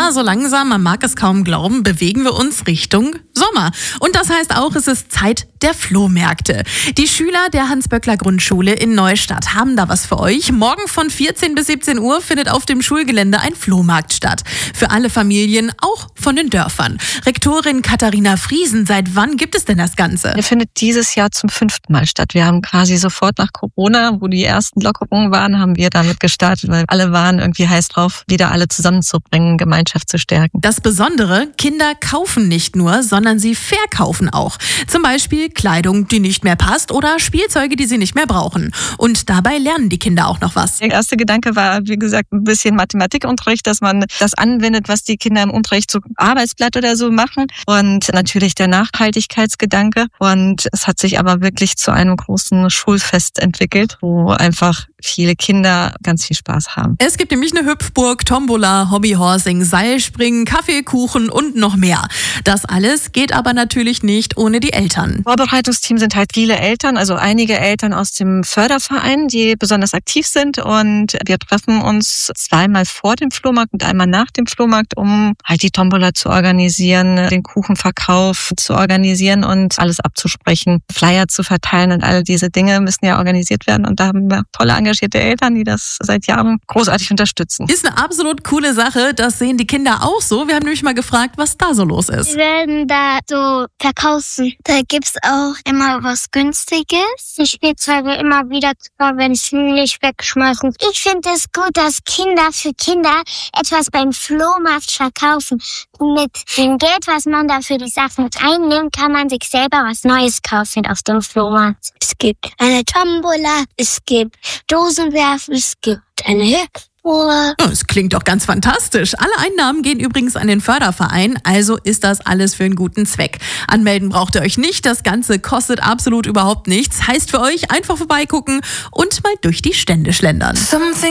Ja, so langsam, man mag es kaum glauben, bewegen wir uns Richtung Sommer. Und das heißt auch, es ist Zeit der Flohmärkte. Die Schüler der Hans-Böckler-Grundschule in Neustadt haben da was für euch. Morgen von 14 bis 17 Uhr findet auf dem Schulgelände ein Flohmarkt statt. Für alle Familien, auch von den Dörfern. Rektorin Katharina Friesen, seit wann gibt es denn das Ganze? Der findet dieses Jahr zum 5. Mal statt. Wir haben quasi sofort nach Corona, wo die ersten Lockerungen waren, haben wir damit gestartet, weil alle waren irgendwie heiß drauf, wieder alle zusammenzubringen, Gemeinschaft zu stärken. Das Besondere, Kinder kaufen nicht nur, sondern sie verkaufen auch. Zum Beispiel Kleidung, die nicht mehr passt oder Spielzeuge, die sie nicht mehr brauchen. Und dabei lernen die Kinder auch noch was. Der erste Gedanke war, wie gesagt, ein bisschen Mathematikunterricht, dass man das anwendet, was die Kinder im Unterricht so Arbeitsblatt oder so machen. Und natürlich der Nachhaltigkeitsgedanke. Und es hat sich aber wirklich zu einem großen Schulfest entwickelt, wo einfach viele Kinder ganz viel Spaß haben. Es gibt nämlich eine Hüpfburg, Tombola, Hobbyhorsing, Seilspringen, Kaffeekuchen und noch mehr. Das alles geht aber natürlich nicht ohne die Eltern. Vorbereitungsteam sind halt viele Eltern, also einige Eltern aus dem Förderverein, die besonders aktiv sind. Und wir treffen uns 2-mal vor dem Flohmarkt und einmal nach dem Flohmarkt, um halt die Tombola zu organisieren, den Kuchenverkauf zu organisieren und alles abzusprechen, Flyer zu verteilen und all diese Dinge müssen ja organisiert werden. Und da haben wir tolle engagierte Eltern, die das seit Jahren großartig unterstützen. Ist eine absolut coole Sache. Das sehen die Kinder auch so. Wir haben nämlich mal gefragt, was da so los ist. Wir werden da so verkaufen. Da gibt's auch immer was Günstiges. Die Spielzeuge immer wieder zu verwenden, nicht wegschmeißen. Ich finde es gut, dass Kinder für Kinder etwas beim Flohmarkt verkaufen. Mit dem Geld, was man da für die Sachen einnimmt, kann man sich selber was Neues kaufen auf dem Flohmarkt. Es gibt eine Tombola, es gibt Dosenwerfen, es gibt eine Hüpfburg. Es klingt doch ganz fantastisch. Alle Einnahmen gehen übrigens an den Förderverein, also ist das alles für einen guten Zweck. Anmelden braucht ihr euch nicht, das Ganze kostet absolut überhaupt nichts. Heißt für euch einfach vorbeigucken und mal durch die Stände schlendern.